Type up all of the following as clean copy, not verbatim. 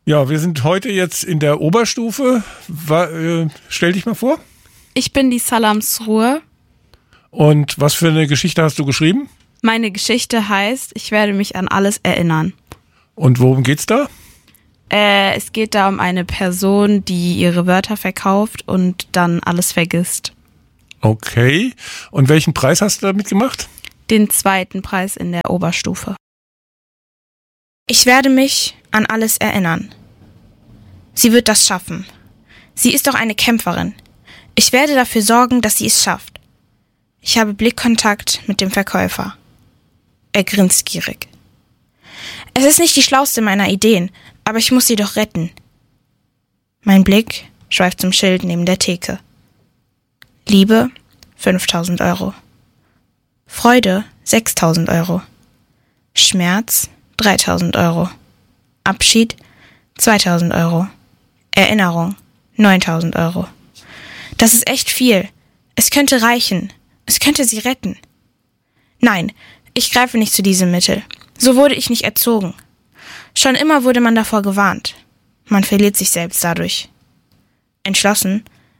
Ja, wir sind heute jetzt in der Oberstufe. Stell dich mal vor. Ich bin die Salamsruhe. Und was für eine Geschichte hast du geschrieben? Meine Geschichte heißt, ich werde mich an alles erinnern. Und worum geht's da? Es geht da um eine Person, die ihre Wörter verkauft und dann alles vergisst. Okay. Und welchen Preis hast du damit gemacht? Den 2. Preis in der Oberstufe. Ich werde mich an alles erinnern. Sie wird das schaffen. Sie ist doch eine Kämpferin. Ich werde dafür sorgen, dass sie es schafft. Ich habe Blickkontakt mit dem Verkäufer. Er grinst gierig. Es ist nicht die schlauste meiner Ideen, aber ich muss sie doch retten. Mein Blick schweift zum Schild neben der Theke. Liebe 5.000 Euro. Freude 6.000 Euro. Schmerz 3.000 Euro. Abschied 2.000 Euro. Erinnerung 9.000 Euro. Das ist echt viel. Es könnte reichen. Es könnte sie retten. Nein, ich greife nicht zu diesem Mittel. So wurde ich nicht erzogen. Schon immer wurde man davor gewarnt. Man verliert sich selbst dadurch. Entschlossen,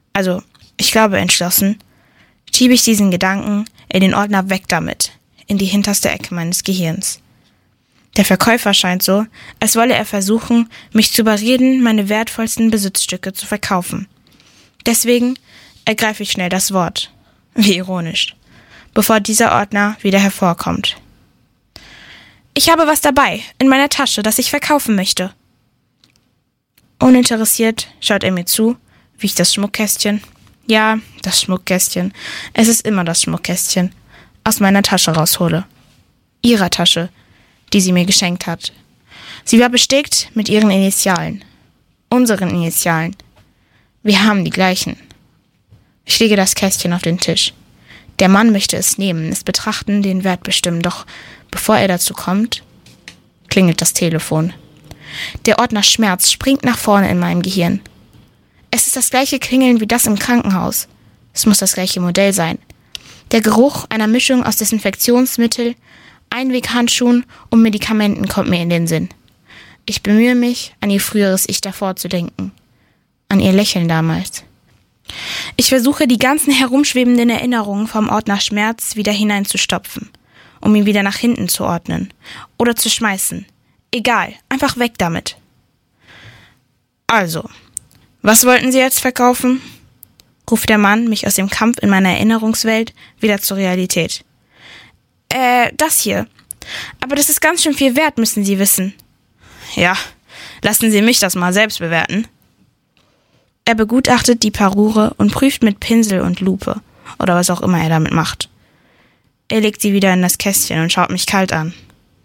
schiebe ich diesen Gedanken in den Ordner weg damit, in die hinterste Ecke meines Gehirns. Der Verkäufer scheint so, als wolle er versuchen, mich zu überreden, meine wertvollsten Besitzstücke zu verkaufen. Deswegen ergreife ich schnell das Wort. Wie ironisch. Bevor dieser Ordner wieder hervorkommt. Ich habe was dabei, in meiner Tasche, das ich verkaufen möchte. Uninteressiert schaut er mir zu, wie ich das Schmuckkästchen, ja, das Schmuckkästchen, es ist immer das Schmuckkästchen, aus meiner Tasche raushole. Ihrer Tasche, die sie mir geschenkt hat. Sie war bestickt mit ihren Initialen. Unseren Initialen. Wir haben die gleichen. Ich lege das Kästchen auf den Tisch. Der Mann möchte es nehmen, es betrachten, den Wert bestimmen, doch bevor er dazu kommt, klingelt das Telefon. Der Ordner Schmerz springt nach vorne in meinem Gehirn. Es ist das gleiche Klingeln wie das im Krankenhaus. Es muss das gleiche Modell sein. Der Geruch einer Mischung aus Desinfektionsmittel, Einweghandschuhen und Medikamenten kommt mir in den Sinn. Ich bemühe mich, an ihr früheres Ich davor zu denken. An ihr Lächeln damals. Ich versuche, die ganzen herumschwebenden Erinnerungen vom Ordner Schmerz wieder hineinzustopfen, um ihn wieder nach hinten zu ordnen oder zu schmeißen. Egal, einfach weg damit. Also, was wollten Sie jetzt verkaufen? Ruft der Mann mich aus dem Kampf in meiner Erinnerungswelt wieder zur Realität. Das hier. Aber das ist ganz schön viel wert, müssen Sie wissen. Ja, lassen Sie mich das mal selbst bewerten. Er begutachtet die Parure und prüft mit Pinsel und Lupe, oder was auch immer er damit macht. Er legt sie wieder in das Kästchen und schaut mich kalt an.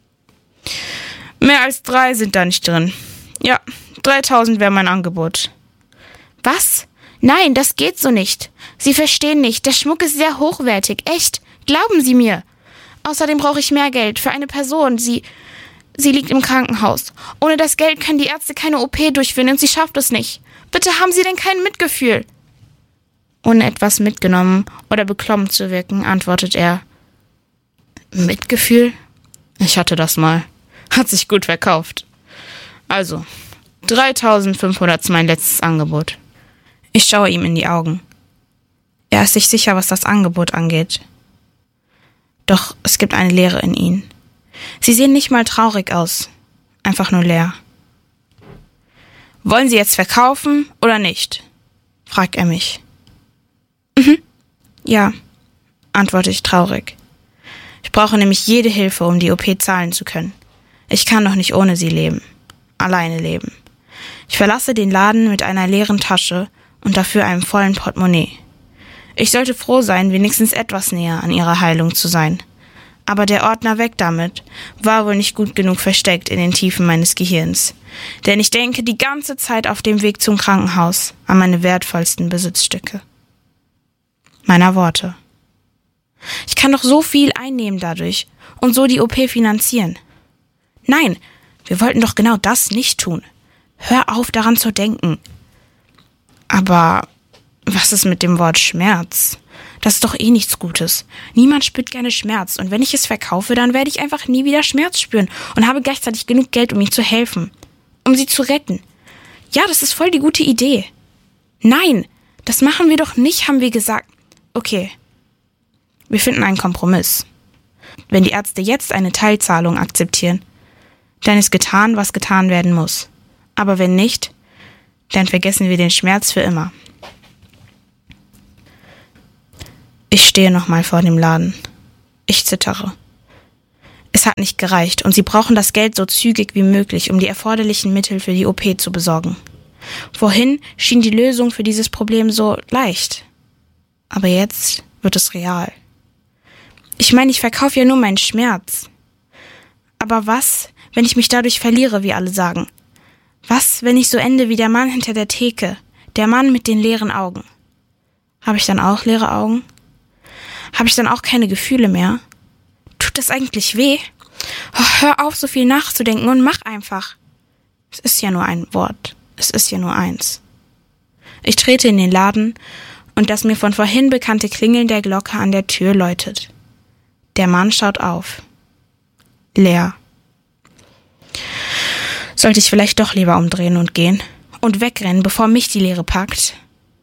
Mehr als 3 sind da nicht drin. Ja, 3.000 wäre mein Angebot. Was? Nein, das geht so nicht. Sie verstehen nicht, der Schmuck ist sehr hochwertig, echt. Glauben Sie mir. Außerdem brauche ich mehr Geld für eine Person. Sie liegt im Krankenhaus. Ohne das Geld können die Ärzte keine OP durchführen und sie schafft es nicht. Bitte haben Sie denn kein Mitgefühl? Ohne etwas mitgenommen oder beklommen zu wirken, antwortet er. Mitgefühl? Ich hatte das mal. Hat sich gut verkauft. Also, 3.500 ist mein letztes Angebot. Ich schaue ihm in die Augen. Er ist sich sicher, was das Angebot angeht. Doch es gibt eine Leere in ihnen. Sie sehen nicht mal traurig aus. Einfach nur leer. Wollen Sie jetzt verkaufen oder nicht? Fragt er mich. Ja, antworte ich traurig. Ich brauche nämlich jede Hilfe, um die OP zahlen zu können. Ich kann doch nicht ohne sie leben. Alleine leben. Ich verlasse den Laden mit einer leeren Tasche und dafür einem vollen Portemonnaie. Ich sollte froh sein, wenigstens etwas näher an ihrer Heilung zu sein. Aber der Ordner weg damit war wohl nicht gut genug versteckt in den Tiefen meines Gehirns. Denn ich denke die ganze Zeit auf dem Weg zum Krankenhaus an meine wertvollsten Besitzstücke. Meiner Worte. Ich kann doch so viel einnehmen dadurch und so die OP finanzieren. Nein, wir wollten doch genau das nicht tun. Hör auf, daran zu denken. Aber was ist mit dem Wort Schmerz? Das ist doch eh nichts Gutes. Niemand spürt gerne Schmerz und wenn ich es verkaufe, dann werde ich einfach nie wieder Schmerz spüren und habe gleichzeitig genug Geld, um ihnen zu helfen. Um sie zu retten. Ja, das ist voll die gute Idee. Nein, das machen wir doch nicht, haben wir gesagt. Okay, wir finden einen Kompromiss. Wenn die Ärzte jetzt eine Teilzahlung akzeptieren, dann ist getan, was getan werden muss. Aber wenn nicht, dann vergessen wir den Schmerz für immer. Ich stehe nochmal vor dem Laden. Ich zittere. Es hat nicht gereicht und sie brauchen das Geld so zügig wie möglich, um die erforderlichen Mittel für die OP zu besorgen. Vorhin schien die Lösung für dieses Problem so leicht. Aber jetzt wird es real. Ich meine, ich verkaufe ja nur meinen Schmerz. Aber was, wenn ich mich dadurch verliere, wie alle sagen? Was, wenn ich so ende wie der Mann hinter der Theke, der Mann mit den leeren Augen? Habe ich dann auch leere Augen? Habe ich dann auch keine Gefühle mehr? Tut das eigentlich weh? Oh, hör auf, so viel nachzudenken und mach einfach. Es ist ja nur ein Wort. Es ist ja nur eins. Ich trete in den Laden und das mir von vorhin bekannte Klingeln der Glocke an der Tür läutet. Der Mann schaut auf. Leer. Sollte ich vielleicht doch lieber umdrehen und gehen und wegrennen, bevor mich die Leere packt?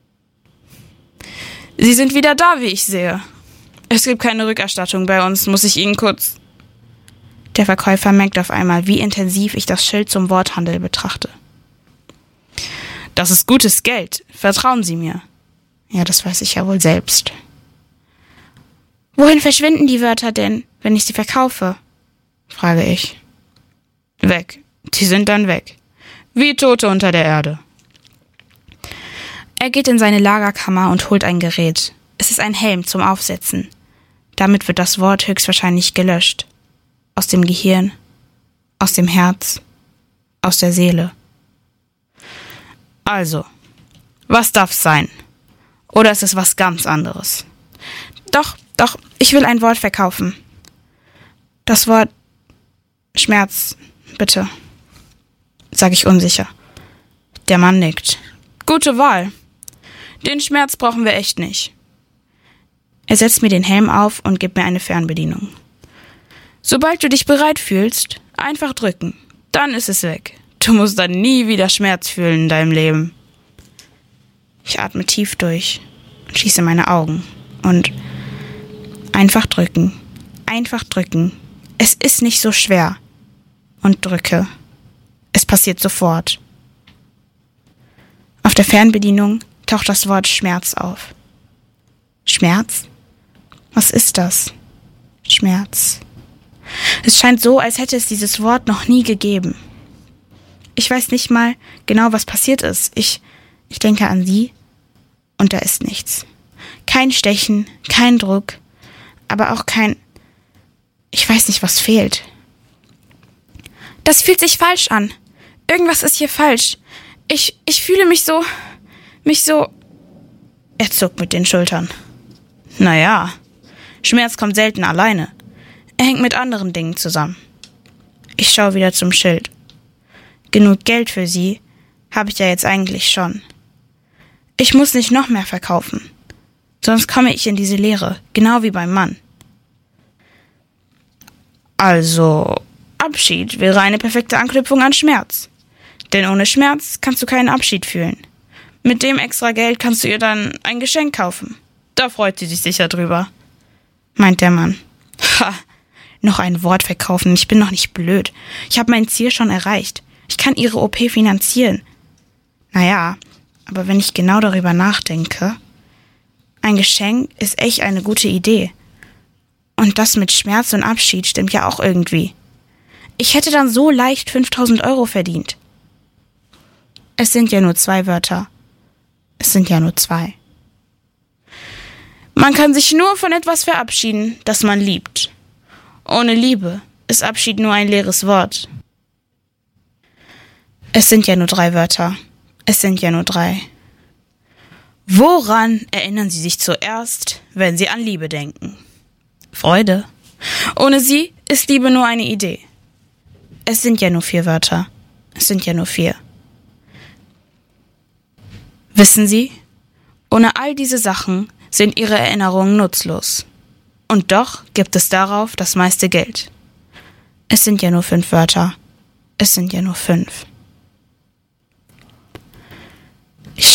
Sie sind wieder da, wie ich sehe. Es gibt keine Rückerstattung bei uns, muss ich Ihnen kurz... Der Verkäufer merkt auf einmal, wie intensiv ich das Schild zum Worthandel betrachte. Das ist gutes Geld, vertrauen Sie mir. Ja, das weiß ich ja wohl selbst. Wohin verschwinden die Wörter denn, wenn ich sie verkaufe? Frage ich. Weg. Die sind dann weg. Wie Tote unter der Erde. Er geht in seine Lagerkammer und holt ein Gerät. Es ist ein Helm zum Aufsetzen. Damit wird das Wort höchstwahrscheinlich gelöscht. Aus dem Gehirn, aus dem Herz, aus der Seele. Also, was darf's sein? Oder ist es was ganz anderes? Doch, ich will ein Wort verkaufen. Das Wort Schmerz, bitte, sage ich unsicher. Der Mann nickt. Gute Wahl. Den Schmerz brauchen wir echt nicht. Er setzt mir den Helm auf und gibt mir eine Fernbedienung. Sobald du dich bereit fühlst, einfach drücken. Dann ist es weg. Du musst dann nie wieder Schmerz fühlen in deinem Leben. Ich atme tief durch und schließe meine Augen. Und einfach drücken. Einfach drücken. Es ist nicht so schwer. Und drücke. Es passiert sofort. Auf der Fernbedienung taucht das Wort Schmerz auf. Schmerz? Was ist das? Schmerz. Es scheint so, als hätte es dieses Wort noch nie gegeben. Ich weiß nicht mal genau, was passiert ist. Ich denke an sie und da ist nichts. Kein Stechen, kein Druck, aber auch kein... Ich weiß nicht, was fehlt. Das fühlt sich falsch an. Irgendwas ist hier falsch. Ich fühle mich so... Er zuckt mit den Schultern. Naja, Schmerz kommt selten alleine. Er hängt mit anderen Dingen zusammen. Ich schaue wieder zum Schild. Genug Geld für sie habe ich ja jetzt eigentlich schon. Ich muss nicht noch mehr verkaufen. Sonst komme ich in diese Leere, genau wie beim Mann. Also, Abschied wäre eine perfekte Anknüpfung an Schmerz. Denn ohne Schmerz kannst du keinen Abschied fühlen. Mit dem extra Geld kannst du ihr dann ein Geschenk kaufen. Da freut sie sich sicher drüber, meint der Mann. Ha, noch ein Wort verkaufen, ich bin noch nicht blöd. Ich habe mein Ziel schon erreicht. Ich kann ihre OP finanzieren. Naja, aber wenn ich genau darüber nachdenke, ein Geschenk ist echt eine gute Idee. Und das mit Schmerz und Abschied stimmt ja auch irgendwie. Ich hätte dann so leicht 5.000 € verdient. Es sind ja nur 2 Wörter. Es sind ja nur 2. Man kann sich nur von etwas verabschieden, das man liebt. Ohne Liebe ist Abschied nur ein leeres Wort. Es sind ja nur 3 Wörter. Es sind ja nur 3. Woran erinnern Sie sich zuerst, wenn Sie an Liebe denken? Freude. Ohne sie ist Liebe nur eine Idee. Es sind ja nur 4 Wörter. Es sind ja nur 4. Wissen Sie, ohne all diese Sachen sind Ihre Erinnerungen nutzlos. Und doch gibt es darauf das meiste Geld. Es sind ja nur 5 Wörter. Es sind ja nur 5.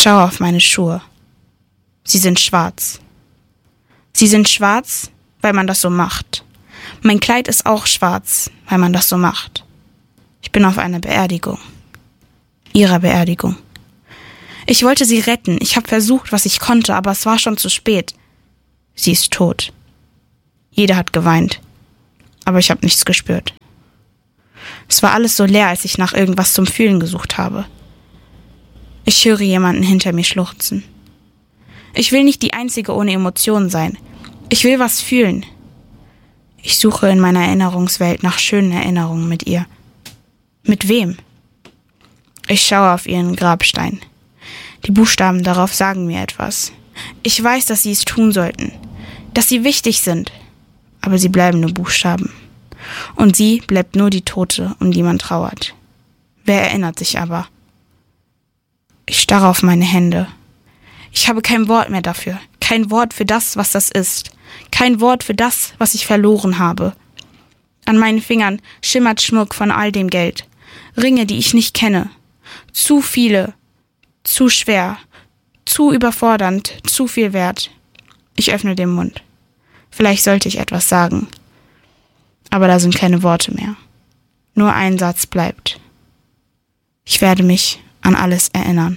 schaue auf meine Schuhe. Sie sind schwarz. Sie sind schwarz, weil man das so macht. Mein Kleid ist auch schwarz, weil man das so macht. Ich bin auf einer Beerdigung. Ihrer Beerdigung. Ich wollte sie retten. Ich habe versucht, was ich konnte, aber es war schon zu spät. Sie ist tot. Jeder hat geweint. Aber ich habe nichts gespürt. Es war alles so leer, als ich nach irgendwas zum Fühlen gesucht habe. Ich höre jemanden hinter mir schluchzen. Ich will nicht die Einzige ohne Emotionen sein. Ich will was fühlen. Ich suche in meiner Erinnerungswelt nach schönen Erinnerungen mit ihr. Mit wem? Ich schaue auf ihren Grabstein. Die Buchstaben darauf sagen mir etwas. Ich weiß, dass sie es tun sollten. Dass sie wichtig sind. Aber sie bleiben nur Buchstaben. Und sie bleibt nur die Tote, um die man trauert. Wer erinnert sich aber? Ich starre auf meine Hände. Ich habe kein Wort mehr dafür. Kein Wort für das, was das ist. Kein Wort für das, was ich verloren habe. An meinen Fingern schimmert Schmuck von all dem Geld. Ringe, die ich nicht kenne. Zu viele. Zu schwer. Zu überfordernd. Zu viel wert. Ich öffne den Mund. Vielleicht sollte ich etwas sagen. Aber da sind keine Worte mehr. Nur ein Satz bleibt. Ich werde mich an alles erinnern.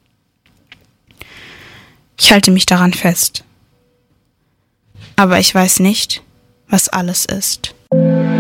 Ich halte mich daran fest. Aber ich weiß nicht, was alles ist.